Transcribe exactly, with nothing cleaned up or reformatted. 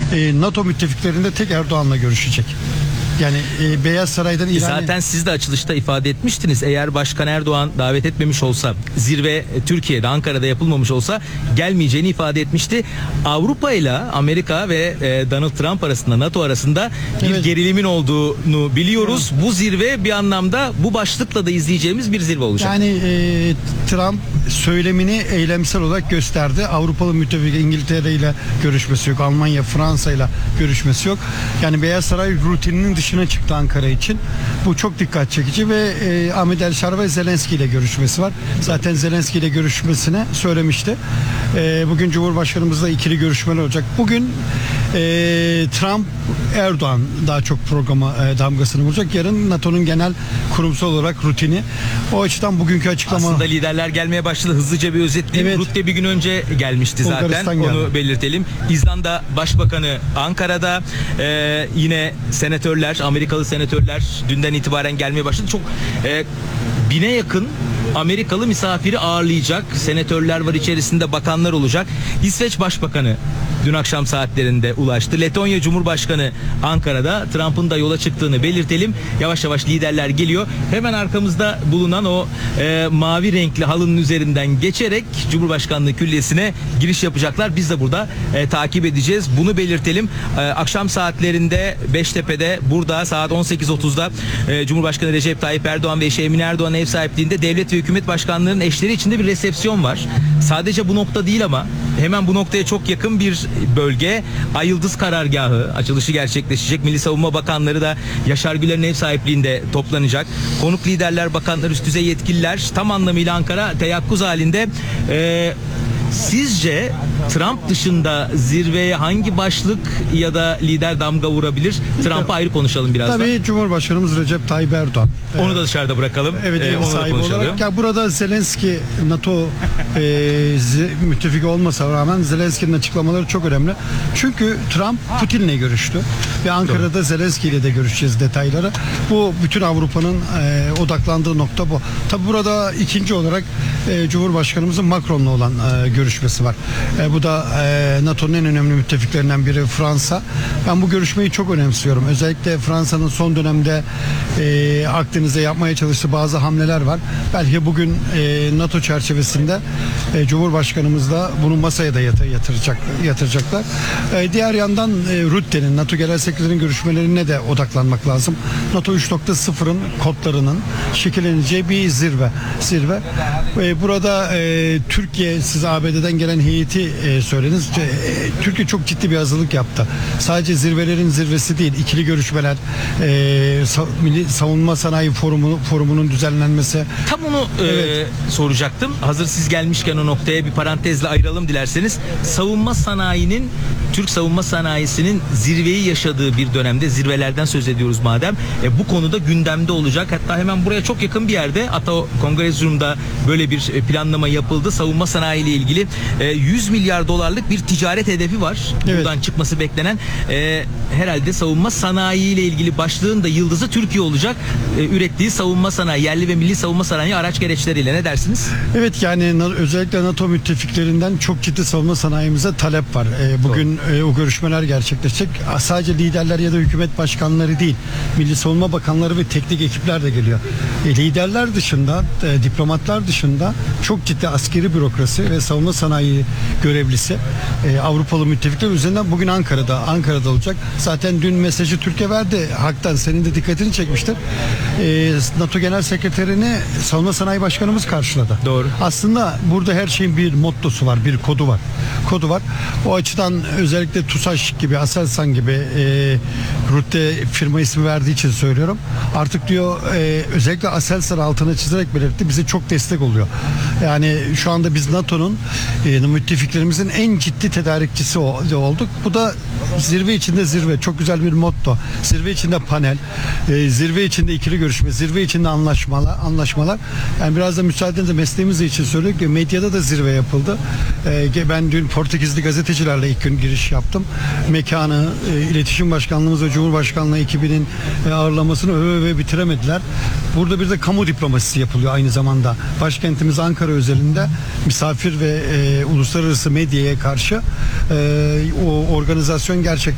e, NATO müttefiklerinde tek Erdoğan'la görüşecek. Yani e, Beyaz Saray'dan ilan... Zaten siz de açılışta ifade etmiştiniz. Eğer Başkan Erdoğan davet etmemiş olsa, zirve Türkiye'de, Ankara'da yapılmamış olsa gelmeyeceğini ifade etmişti. Avrupa ile Amerika ve e, Donald Trump arasında, NATO arasında bir evet. gerilimin olduğunu biliyoruz. Evet. Bu zirve bir anlamda bu başlıkla da izleyeceğimiz bir zirve olacak. Yani e, Trump söylemini eylemsel olarak gösterdi. Avrupalı müttefik İngiltere ile görüşmesi yok. Almanya, Fransa ile görüşmesi yok. Yani Beyaz Saray rutininin dışına çıktı Ankara için. Bu çok dikkat çekici ve e, Ahmet El-Şar ve Zelenski ile görüşmesi var. Zaten Zelenski ile görüşmesine söylemişti. E, bugün Cumhurbaşkanımızla ikili görüşmeler olacak. Bugün e, Trump, Erdoğan daha çok programa e, damgasını vuracak. Yarın NATO'nun genel kurumsal olarak rutini. O açıdan bugünkü açıklama... Aslında liderler gelmeye başladı. Hızlıca bir özetleyeyim. Evet. Rutte bir gün önce gelmişti zaten. Onu geldi. Belirtelim. İzlanda Başbakanı Ankara'da. Ee, yine senatörler, Amerikalı senatörler dünden itibaren gelmeye başladı. Çok e, bine yakın Amerikalı misafiri ağırlayacak. Senatörler var içerisinde, bakanlar olacak. İsveç Başbakanı dün akşam saatlerinde ulaştı. Letonya Cumhurbaşkanı Ankara'da. Trump'ın da yola çıktığını belirtelim. Yavaş yavaş liderler geliyor. Hemen arkamızda bulunan o e, mavi renkli halının üzerinden geçerek Cumhurbaşkanlığı Külliyesi'ne giriş yapacaklar. Biz de burada e, takip edeceğiz. Bunu belirtelim. E, akşam saatlerinde Beştepe'de, burada saat on sekiz otuzda e, Cumhurbaşkanı Recep Tayyip Erdoğan ve eşi Emine Erdoğan ev sahipliğinde devlet ve hükümet başkanlarının eşleri içinde bir resepsiyon var. Sadece bu nokta değil ama hemen bu noktaya çok yakın bir bölge, Ay Yıldız Karargahı açılışı gerçekleşecek. Milli Savunma Bakanları da Yaşar Güler'in ev sahipliğinde toplanacak. Konuk liderler, bakanlar, üst düzey yetkililer, tam anlamıyla Ankara teyakkuz halinde. Ee, Sizce Trump dışında zirveye hangi başlık ya da lider damga vurabilir? Trump'ı ayrı konuşalım biraz Tabii da. Cumhurbaşkanımız Recep Tayyip Erdoğan. Onu da dışarıda bırakalım. Evet, ev ee, sahibi olarak. Ya burada Zelenski NATO e, müttefiki olmasa rağmen Zelenski'nin açıklamaları çok önemli. Çünkü Trump Putin'le görüştü ve Ankara'da Doğru. Zelenski ile de görüşeceğiz detayları. Bu bütün Avrupa'nın e, odaklandığı nokta bu. Tabii burada ikinci olarak e, Cumhurbaşkanımızın Macron'la olan e, görüşmesi var. E, bu da e, NATO'nun en önemli müttefiklerinden biri Fransa. Ben bu görüşmeyi çok önemsiyorum. Özellikle Fransa'nın son dönemde e, Akdeniz'de yapmaya çalıştığı bazı hamleler var. Belki bugün e, NATO çerçevesinde e, Cumhurbaşkanımızla bunu masaya da yatır, yatıracak, yatıracaklar. E, diğer yandan e, Rutte'nin, NATO Genel Sekreterinin görüşmelerine de odaklanmak lazım. NATO üç nokta sıfırın kodlarının şekilleneceği bir zirve. zirve. E, burada e, Türkiye, siz A B D'den gelen heyeti e, söylediniz. E, Türkiye çok ciddi bir hazırlık yaptı. Sadece zirvelerin zirvesi değil, ikili görüşmeler, e, sa, Milli Savunma Sanayi Forumu, Forumu'nun düzenlenmesi. Tam onu evet. e, soracaktım. Hazır siz gelmişken o noktaya bir parantezle ayıralım dilerseniz. Savunma sanayinin, Türk savunma sanayisinin zirveyi yaşadığı bir dönemde, zirvelerden söz ediyoruz madem, e, bu konuda gündemde olacak. Hatta hemen buraya çok yakın bir yerde, Ato Kongresyum'da böyle bir planlama yapıldı. Savunma sanayi ile ilgili e, yüz milyar dolarlık bir ticaret hedefi var. Evet. Buradan çıkması beklenen. E, herhalde savunma sanayi ile ilgili başlığın da yıldızı Türkiye olacak. E, ürettiği savunma sanayi, yerli ve milli savunma sanayi araç gereçleriyle. Ne dersiniz? Evet, yani özellikle NATO müttefiklerinden çok ciddi savunma sanayimize talep var. E, bugün e, o görüşmeler gerçekleşecek. Sadece liderler ya da hükümet başkanları değil, Milli Savunma Bakanları ve teknik ekipler de geliyor. E, liderler dışında, e, diplomatlar dışında çok ciddi askeri bürokrasi ve savunma sanayi görevlisi e, Avrupalı müttefikler üzerinden bugün Ankara'da Ankara'da olacak. Zaten dün mesajı Türkiye verdi. Hak'tan senin de dikkatini çekmiştir. E, NATO Genel Sekreterini Savunma Sanayi Başkanımız karşıladı. Doğru. Aslında burada her şeyin bir mottosu var, bir kodu var. Kodu var. O açıdan özellikle TUSAŞ gibi, Aselsan gibi e, Rutte firma ismi verdiği için söylüyorum. Artık diyor e, özellikle Aselsan altına çizerek belirtti. Bize çok destek oluyor. Yani şu anda biz NATO'nun e, müttefiklerimizin en ciddi tedarikçisi olduk. Bu da zirve içinde zirve. Çok güzel bir motto. Zirve içinde panel, e, zirve içinde ikili görüşme, zirve içinde anlaşmalar, anlaşmalar. Yani biraz da müsaadenizle mesleğimiz için söylüyorum ki medyada da zirve yapıldı. E, ben dün Portekizli gazetecilerle ilk gün giriş yaptım. Mekanı, e, İletişim Başkanlığımız ve Cumhurbaşkanlığı ekibinin e, ağırlamasını öve öve bitiremediler. Burada bir de kamu diplomasisi yapılıyor aynı zamanda. Başkentimiz Ankara özelinde misafir ve e, uluslararası medyaya karşı e, o organizasyon gerçekten